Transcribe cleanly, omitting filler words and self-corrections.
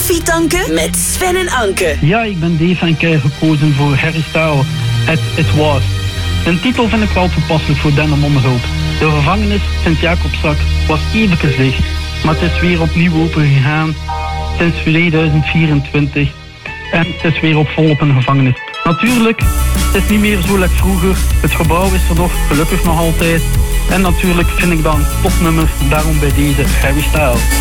Koffie tanken met Sven en Anke. Ja, ik ben Dave en ik heb gekozen voor Harry Styles, It Was. Een titel vind ik wel toepasselijk voor Den Monderhult. De gevangenis Sint-Jacobszak was eventjes dicht, maar het is weer opnieuw open gegaan sinds 2024. En het is weer op volop een gevangenis. Natuurlijk, het is niet meer zo lekker vroeger. Het gebouw is er nog, gelukkig nog altijd. En natuurlijk vind ik dan topnummer, daarom bij deze Harry Styles.